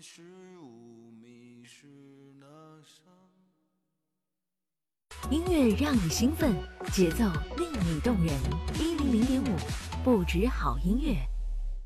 音乐让你兴奋，节奏令你动人。100.5，不止好音乐，